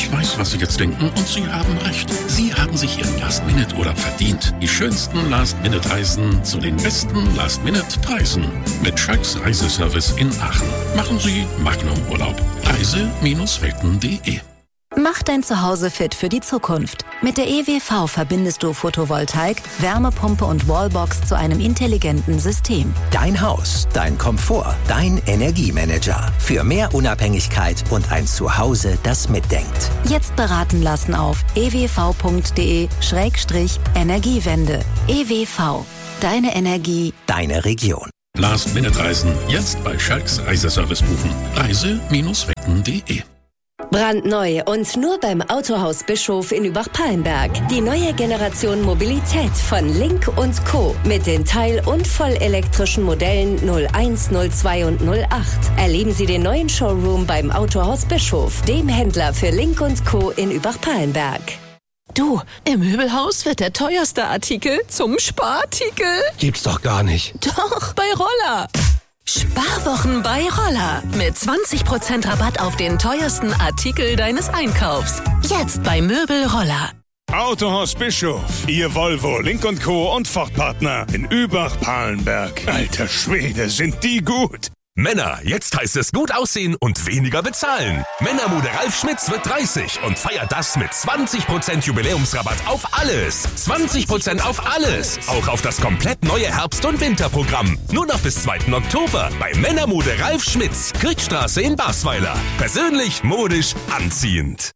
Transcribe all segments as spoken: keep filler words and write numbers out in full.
Ich weiß, was Sie jetzt denken und Sie haben recht. Sie haben sich Ihren Last-Minute-Urlaub verdient. Die schönsten Last-Minute-Reisen zu den besten Last-Minute-Preisen. Mit Schalks Reiseservice in Aachen. Machen Sie Magnum-Urlaub. Reise Welten punkt de. Mach dein Zuhause fit für die Zukunft. Mit der E W V verbindest du Photovoltaik, Wärmepumpe und Wallbox zu einem intelligenten System. Dein Haus, dein Komfort, dein Energiemanager. Für mehr Unabhängigkeit und ein Zuhause, das mitdenkt. Jetzt beraten lassen auf e w v punkt de Schrägstrich Energiewende. E W V. Deine Energie. Deine Region. Last-Minute-Reisen jetzt bei Schalks Reiseservice buchen. Reise Welten punkt de. Brandneu und nur beim Autohaus Bischof in Übach-Palenberg. Die neue Generation Mobilität von Link und Co. mit den teil- und vollelektrischen Modellen null eins, null zwei und null acht. Erleben Sie den neuen Showroom beim Autohaus Bischof, dem Händler für Link und Co. in Übach-Palenberg. Du, im Möbelhaus wird der teuerste Artikel zum Sparartikel. Gibt's doch gar nicht. Doch, bei Roller. Sparwochen bei Roller. Mit zwanzig Prozent Rabatt auf den teuersten Artikel deines Einkaufs. Jetzt bei Möbel Roller. Autohaus Bischof, Ihr Volvo, Link und Co. und Ford-Partner in Übach-Palenberg. Alter Schwede, sind die gut! Männer, jetzt heißt es gut aussehen und weniger bezahlen. Männermode Ralf Schmitz wird dreißig und feiert das mit zwanzig Prozent Jubiläumsrabatt auf alles. zwanzig Prozent auf alles. Auch auf das komplett neue Herbst- und Winterprogramm. Nur noch bis zweiten Oktober bei Männermode Ralf Schmitz, Kriegstraße in Basweiler. Persönlich, modisch, anziehend.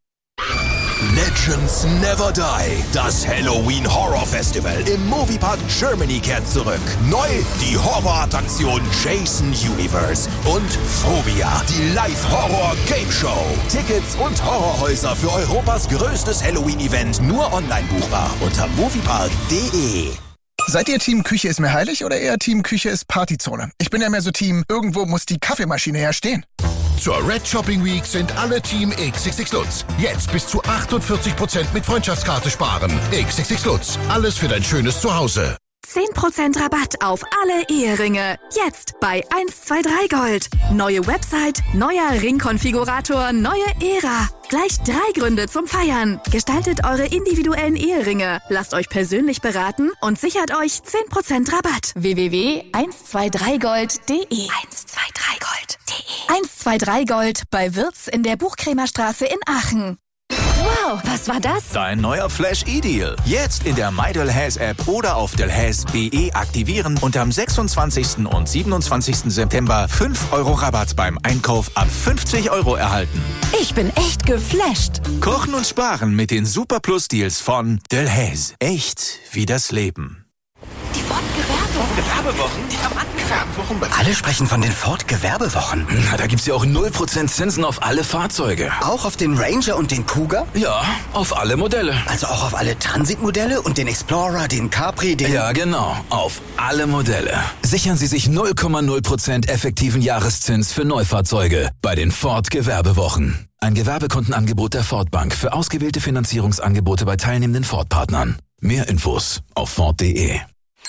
Legends Never Die. Das Halloween Horror Festival im Moviepark Germany kehrt zurück. Neu die Horrorattraktion Jason Universe und Phobia, die Live-Horror-Game-Show. Tickets und Horrorhäuser für Europas größtes Halloween-Event nur online buchbar unter moviepark punkt de. Seid ihr Team Küche ist mir heilig oder eher Team Küche ist Partyzone? Ich bin ja mehr so Team, irgendwo muss die Kaffeemaschine herstehen. Zur Red Shopping Week sind alle Team X X X Lutz. Jetzt bis zu achtundvierzig Prozent mit Freundschaftskarte sparen. X X X Lutz. Alles für dein schönes Zuhause. zehn Prozent Rabatt auf alle Eheringe. Jetzt bei eins zwei drei Gold. Neue Website, neuer Ringkonfigurator, neue Ära. Gleich drei Gründe zum Feiern. Gestaltet eure individuellen Eheringe. Lasst euch persönlich beraten und sichert euch zehn Prozent Rabatt. w w w punkt eins zwei drei gold punkt de eins zwei drei gold punkt de eins zwei drei Gold bei Wirz in der Buchkremerstraße in Aachen. Wow, was war das? Dein neuer Flash-E-Deal. Jetzt in der MyDelhaize-App oder auf delhaize punkt de aktivieren und am sechsundzwanzigsten und siebenundzwanzigsten September fünf Euro Rabatt beim Einkauf ab fünfzig Euro erhalten. Ich bin echt geflasht. Kochen und sparen mit den Super Plus Deals von Delhaize. Echt wie das Leben. Die Ford-Gewerbewochen. Gewerbewochen? Diamanten-Gewerbewochen? Alle sprechen von den Ford-Gewerbewochen. Na, da gibt's ja auch null Prozent Zinsen auf alle Fahrzeuge. Auch auf den Ranger und den Cougar? Ja, auf alle Modelle. Also auch auf alle Transitmodelle und den Explorer, den Capri, den... Ja, genau. Auf alle Modelle. Sichern Sie sich null Komma null Prozent effektiven Jahreszins für Neufahrzeuge bei den Ford-Gewerbewochen. Ein Gewerbekundenangebot der Ford Bank für ausgewählte Finanzierungsangebote bei teilnehmenden Ford-Partnern. Mehr Infos auf ford punkt de.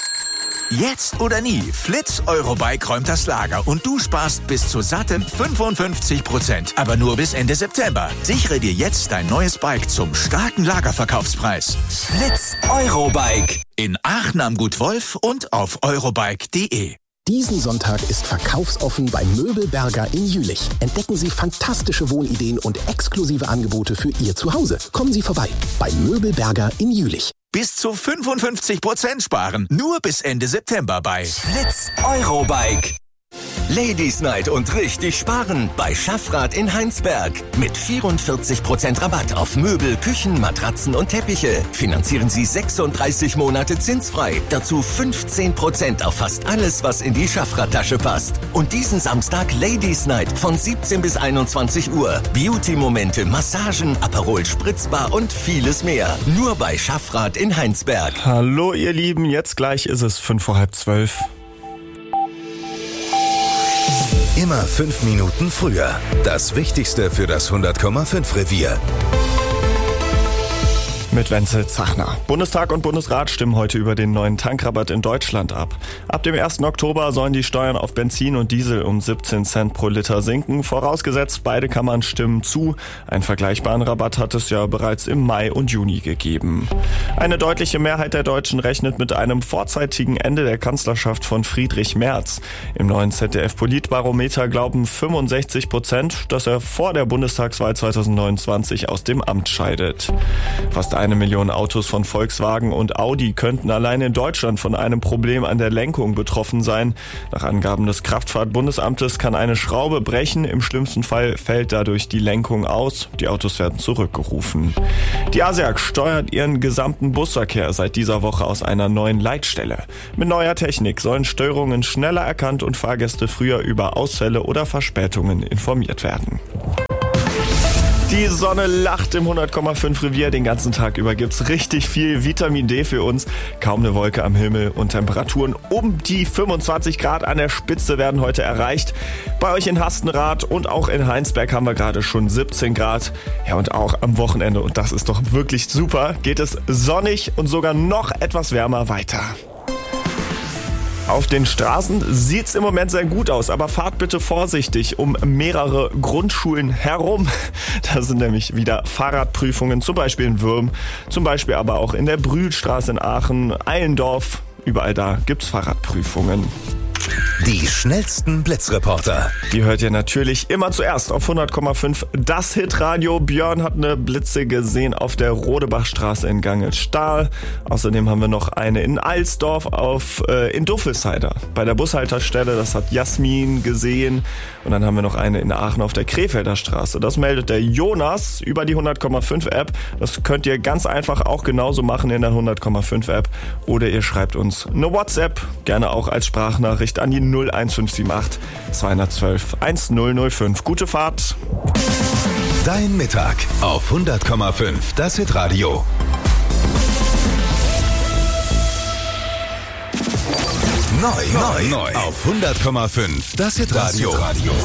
Jetzt oder nie. Flitz Eurobike räumt das Lager und du sparst bis zu satten fünfundfünfzig Prozent. Aber nur bis Ende September. Sichere dir jetzt dein neues Bike zum starken Lagerverkaufspreis. Flitz Eurobike. In Aachen am Gut Wolf und auf eurobike punkt de. Diesen Sonntag ist verkaufsoffen bei Möbelberger in Jülich. Entdecken Sie fantastische Wohnideen und exklusive Angebote für Ihr Zuhause. Kommen Sie vorbei bei Möbelberger in Jülich. Bis zu fünfundfünfzig Prozent sparen. Nur bis Ende September bei Flitz Eurobike. Ladies Night und richtig sparen bei Schaffrath in Heinsberg. Mit vierundvierzig Prozent Rabatt auf Möbel, Küchen, Matratzen und Teppiche. Finanzieren Sie sechsunddreißig Monate zinsfrei. Dazu fünfzehn Prozent auf fast alles, was in die Schaffrath-Tasche passt. Und diesen Samstag Ladies Night von siebzehn bis einundzwanzig Uhr. Beauty-Momente, Massagen, Aperol Spritzbar und vieles mehr. Nur bei Schaffrath in Heinsberg. Hallo ihr Lieben, jetzt gleich ist es fünf vor halb zwölf. Immer fünf Minuten früher. Das Wichtigste für das hundert Komma fünf Revier. Mit Wenzel Zachner. Bundestag und Bundesrat stimmen heute über den neuen Tankrabatt in Deutschland ab. Ab dem ersten Oktober sollen die Steuern auf Benzin und Diesel um siebzehn Cent pro Liter sinken. Vorausgesetzt, beide Kammern stimmen zu. Einen vergleichbaren Rabatt hat es ja bereits im Mai und Juni gegeben. Eine deutliche Mehrheit der Deutschen rechnet mit einem vorzeitigen Ende der Kanzlerschaft von Friedrich Merz. Im neuen Z D F-Politbarometer glauben fünfundsechzig Prozent, dass er vor der Bundestagswahl zweitausendneunundzwanzig aus dem Amt scheidet. Fast eine Million Autos von Volkswagen und Audi könnten allein in Deutschland von einem Problem an der Lenkung betroffen sein. Nach Angaben des Kraftfahrtbundesamtes kann eine Schraube brechen. Im schlimmsten Fall fällt dadurch die Lenkung aus. Die Autos werden zurückgerufen. Die ASEAG steuert ihren gesamten Busverkehr seit dieser Woche aus einer neuen Leitstelle. Mit neuer Technik sollen Störungen schneller erkannt und Fahrgäste früher über Ausfälle oder Verspätungen informiert werden. Die Sonne lacht im hundert Komma fünf Revier. Den ganzen Tag über gibt's richtig viel Vitamin D für uns. Kaum eine Wolke am Himmel und Temperaturen um die fünfundzwanzig Grad an der Spitze werden heute erreicht. Bei euch in Hastenrath und auch in Heinsberg haben wir gerade schon siebzehn Grad. Ja, und auch am Wochenende, und das ist doch wirklich super, geht es sonnig und sogar noch etwas wärmer weiter. Auf den Straßen sieht's im Moment sehr gut aus, aber fahrt bitte vorsichtig um mehrere Grundschulen herum. Da sind nämlich wieder Fahrradprüfungen, zum Beispiel in Würm, zum Beispiel aber auch in der Brühlstraße in Aachen, Eilendorf. Überall da gibt's Fahrradprüfungen. Die schnellsten Blitzreporter. Die hört ihr natürlich immer zuerst auf hundert Komma fünf das Hitradio. Björn hat eine Blitze gesehen auf der Rodebachstraße in Gangelstahl. Außerdem haben wir noch eine in Alsdorf auf, äh, in Duffelsheide bei der Bushalterstelle. Das hat Jasmin gesehen. Und dann haben wir noch eine in Aachen auf der Krefelder Straße. Das meldet der Jonas über die hundert Komma fünf App. Das könnt ihr ganz einfach auch genauso machen in der hundert Komma fünf App. Oder ihr schreibt uns eine WhatsApp, gerne auch als Sprachnachricht an die null eins fünf sieben acht zwei eins zwei eins null null fünf. Gute Fahrt. Dein Mittag auf hundert Komma fünf das Hitradio. Neu, neu, neu auf hundert Komma fünf das Hitradio.